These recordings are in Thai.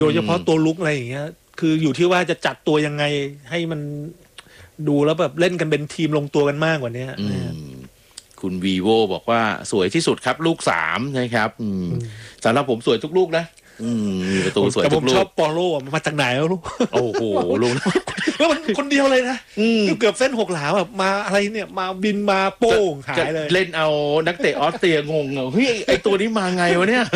โดยเฉพาะตัวลุกอะไรอย่างเงี้ยคืออยู่ที่ว่าจะจัดตัวยังไงให้มันดูแล้วแบบเล่นกันเป็นทีมลงตัวกันมากกว่านี้คุณวีโวบอกว่าสวยที่สุดครับลูก3นะครับสำหรับผมสวยทุกลูกนะมีประตูสวยทุกลูกแต่ผมชอบปอโลมาจากไหนแล้วลูกโอ้โหลูกแล้วมันคนเดียวเลยนะเกือบเส้น6 หลาแบบมาอะไรเนี่ยมาบินมาโป้งหายเลยเล่นเอานักเตะออสเตรียงงเฮ้ยไอตัวนี้มาไงวะเนี่ย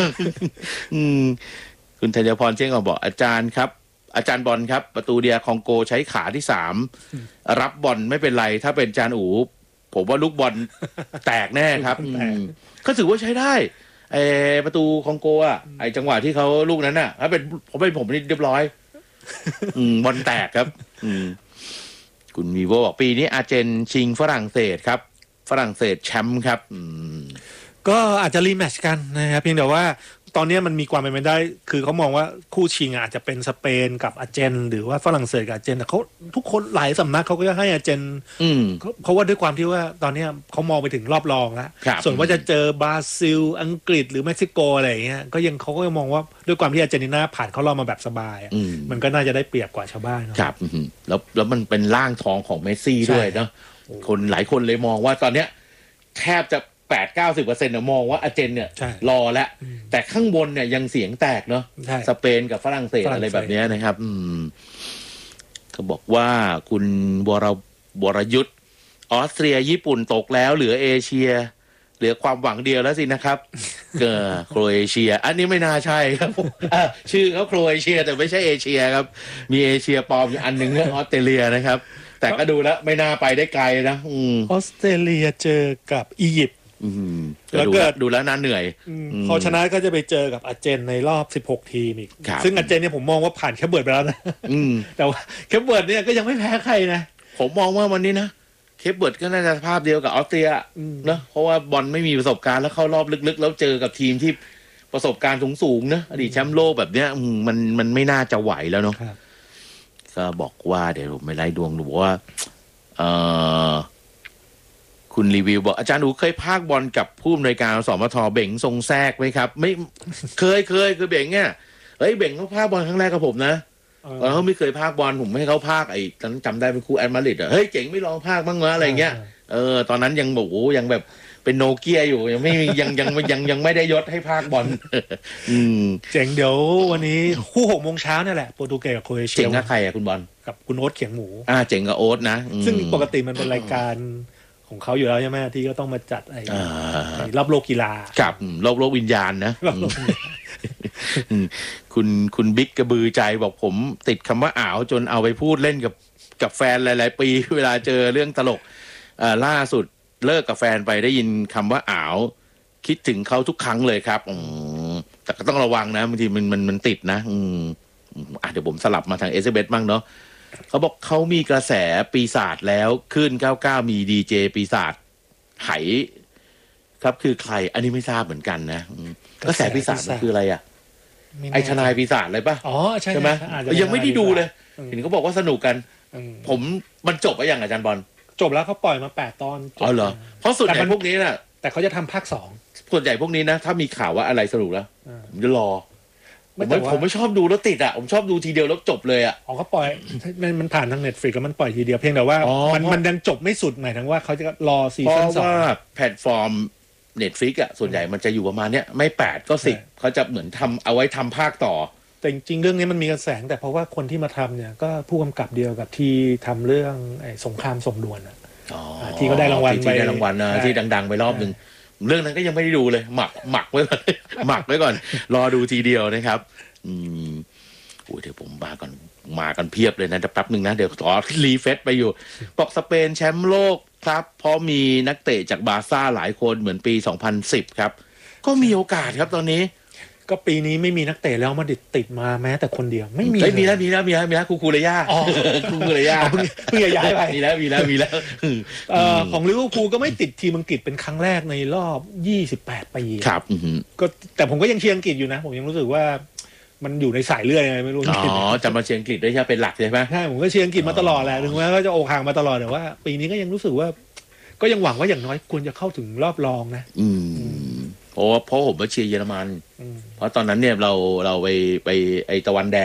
คุณธัญพรเจ้งก็บอกอาจารย์ครับอาจารย์บอลครับประตูเดียคองโกใช้ขาที่3รับบอลไม่เป็นไรถ้าเป็นจานอูผมว่าลูกบอลแตกแน่ครับก็ถือว่าใช้ได้ไอประตูคองโกไอจังหวะที่เขาลูกนั้นถ้าเป็นผมนี่เรียบร้อยบอลแตกครับคุณวีโวบอกปีนี้อาร์เจนชิงฝรั่งเศสครับฝรั่งเศสแชมป์ครับก็อาจจะรีแมตช์กันนะครับเพียงแต่ว่าตอนนี้มันมีความเป็นไปได้คือเขามองว่าคู่ชิงอาจจะเป็นสเปนกับอาร์เจนหรือว่าฝรั่งเศสกับอาร์เจนแต่เขาทุกคนหลายสำนักเขาก็จะให้อาร์เจนเพราะว่าด้วยความที่ว่าตอนนี้เขามองไปถึงรอบรองแล้วส่วนว่าจะเจอบราซิลอังกฤษหรือเม็กซิโกอะไรอย่างเงี้ยก็ยังเขาก็มองว่าด้วยความที่อาร์เจนตินาผ่านเขารอบมาแบบสบายมันก็น่าจะได้เปรียบกว่าชาวบ้านครับแล้วมันเป็นร่างทองของเมสซี่ด้วยเนาะคนหลายคนเลยมองว่าตอนเนี้ยแทบจะ80-90% มองว่าอาร์เจนเนี่ยรอแล้วแต่ข้างบนเนี่ยยังเสียงแตกเนาะสเปนกับฝรั่งเศสอะไรแบบนี้นะครับก็บอกว่าคุณวรยุทธ์ออสเตรียญี่ปุ่นตกแล้วเหลือเอเชียเหลือความหวังเดียวแล้วสินะครับโครเอเชียอันนี้ไม่น่าใช่ครับชื่อเขาโครเอเชียแต่ไม่ใช่เอเชียครับมีเอเชียปลอมอยู่อันหนึ่งเรื่องออสเตรเลียนะครับแต่ก็ดูแล้วไม่น่าไปได้ไกลนะออสเตรเลียเจอกับอียิปต์แล้วก็ดูแล้วน่าเหนื่อยพอชนะก็จะไปเจอกับอาร์เจนในรอบ16 ทีมอีกซึ่งอาร์เจนเนี่ยผมมองว่าผ่านแคปเบิร์ดไปแล้วนะแต่ว่าแคปเบิร์ดเนี่ยก็ยังไม่แพ้ใครนะผมมองว่าวันนี้นะแคปเบิร์ดก็น่าจะภาพเดียวกับออสเตรียนะเพราะว่าบอลไม่มีประสบการณ์แล้วเข้ารอบลึกๆแล้วเจอกับทีมที่ประสบการณ์สูงๆนะอดีตแชมป์โลกแบบเนี้ยมันไม่น่าจะไหวแล้วเนาะก็บอกว่าเดี๋ยวผมไม่ไล่ดวงดูว่าคุณรีวิวบอกอาจารย์อูเคยพากบอลกับผู้อำนวยการสมทเบ่งทรงแทรกไหมครับไม่เคยคือเบ่งเนี่ยเบ่งเขาพากบอลครั้งแรกกับผมนะเขาไม่เคยพากบอลผมให้เขาพากไอ้ตอนนั้นจำได้เป็นครูแอนมาริดเฮ้ยเจ๋งไม่ลองพากบ้างวะอะไรเงี้ยตอนนั้นยังบอกโอ้ยังแบบเป็นโนเกียอยู่ยังไม่ยังไม่ได้ยศให้พากบอลเจ๋งเดี๋ยววันนี้คู่6 โมงเช้านี่แหละโปรตุเกสกับโครเอเชียเจ๋งกับใครคุณบอลกับคุณโอ๊ตเขียงหมูเจ๋งกับโอ๊ตนะซึ่งปกติมันเป็นรายการของเขาอยู่แล้วใช่ไหมที่ก็ต้องมาจัดไอ้รอบโลกกีฬากับรอบโลกวิญญาณนะคุณบิ๊กกระบือใจบอกผมติดคำว่าอ่าวจนเอาไปพูดเล่นกับแฟนหลายๆปีเวลาเจอเรื่องตลกล่าสุดเลิกกับแฟนไปได้ยินคำว่าอ่าวคิดถึงเขาทุกครั้งเลยครับแต่ก็ต้องระวังนะบางทีมันติดนะเดี๋ยวผมสลับมาทาง SMS บ้างเนาะเขาบอกเขามีกระแสปีศาจแล้วขึ้น99มีดีเจปีศาจไหครับคือใครอันนี้ไม่ทราบเหมือนกันนะกระแสปีศาจมันคืออะไรไอทนายปีศาจอะไรป่ะใช่ไหมยังไม่ได้ดูเลยเห็นเขาบอกว่าสนุกกันผมมันจบไปยังอาจารย์บอลจบแล้วเขาปล่อยมา8 ตอนอ๋อเหรอเพราะส่วนใหญ่พวกนี้น่ะแต่เขาจะทำภาค2 ส่วนใหญ่พวกนี้นะถ้ามีข่าวว่าอะไรสรุปแล้วผมจะรอผมไม่ชอบดูแล้วติดผมชอบดูทีเดียวแล้วจบเลยเขาปล่อยมันผ่านทาง Netflix แล้วมันปล่อยทีเดียวเพียงแต่ว่ามันยังจบไม่สุดหมายถึงว่าเขาจะรอซีซั่น2 เพราะว่าแพลตฟอร์ม Netflix ส่วนใหญ่มันจะอยู่ประมาณเนี้ยไม่8ก็10เขาจะเหมือนทำเอาไว้ทำภาคต่อแต่จริงๆเรื่องนี้มันมีกระแสแต่เพราะว่าคนที่มาทำเนี่ยก็ผู้กำกับเดียวกับที่ทำเรื่องสงครามส่งด่วนที่ก็ได้รางวัลที่ได้รางวัลที่ดังๆไปรอบนึงเรื่องนั้นก็ยังไม่ได้ดูเลยหมักไว้ก่อนหมักไว้ก่อนรอดูทีเดียวนะครับเดี๋ยวผมมากันเพียบเลยนะแป๊บนึงนะเดี๋ยวขอรีเฟซไปอยู่บอกสเปนแชมป์โลกครับเพราะมีนักเตะจากบาร์ซ่าหลายคนเหมือนปี2010ครับก็มีโอกาสครับตอนนี้ก็ปีนี้ไม่มีนักเตะแล้วมาติดมาแม้แต่คนเดียวไม่มีแล้วคูเลย่าคูเลย่าเพิ่งย้ายไปมีแล้วของลิเวอร์พูลก็ไม่ติดทีมอังกฤษเป็นครั้งแรกในรอบ28 ปีครับก็แต่ผมก็ยังเชียร์อังกฤษอยู่นะผมยังรู้สึกว่ามันอยู่ในสายเลือดยังไงไม่รู้จะมาเชียร์อังกฤษได้ใช่เป็นหลักใช่ไหมใช่ผมก็เชียร์อังกฤษมาตลอดแหละถึงแม้ก็จะอกหักมาตลอดแต่ว่าปีนี้ก็ยังรู้สึกว่าก็ยังหวังว่าอย่างน้อยควรจะเข้าถึงรอบรองนะเพราะผมว่าเชียร์เยอรมันเพราะตอนนั้นเนี่ยเราไปไอตะวันแดง